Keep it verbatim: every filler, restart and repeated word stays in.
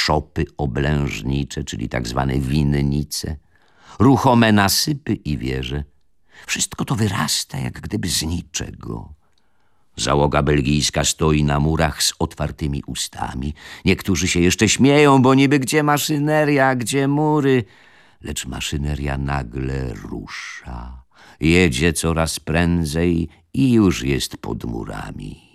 szopy oblężnicze, czyli tak zwane winnice, ruchome nasypy i wieże. Wszystko to wyrasta jak gdyby z niczego. Załoga belgijska stoi na murach z otwartymi ustami. Niektórzy się jeszcze śmieją, bo niby gdzie maszyneria, gdzie mury. Lecz maszyneria nagle rusza, jedzie coraz prędzej i już jest pod murami.